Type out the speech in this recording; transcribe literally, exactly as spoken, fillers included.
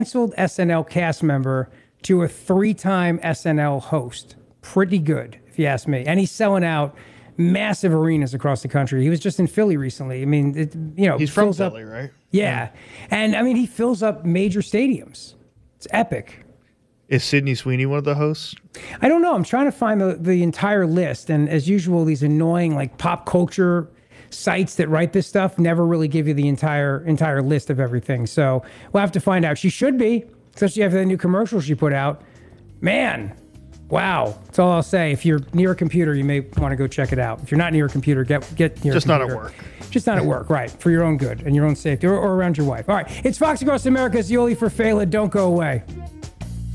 canceled S N L cast member to a three-time S N L host. Pretty good, if you ask me. And he's selling out massive arenas across the country. He was just in Philly recently. I mean, it, you know, he's from fills Philly, up, right? Yeah. And I mean, he fills up major stadiums. It's epic. Is Sydney Sweeney one of the hosts? I don't know. I'm trying to find the, the entire list. And as usual, these annoying like pop culture sites that write this stuff never really give you the entire entire list of everything. So we'll have to find out. She should be, especially after the new commercial she put out. Man, wow. That's all I'll say. If you're near a computer, you may want to go check it out. If you're not near a computer, get get near Just a computer. not at work. Just not at work, right. For your own good and your own safety, or, or around your wife. All right. It's Fox Across America's Yoli for Phelan. Don't go away.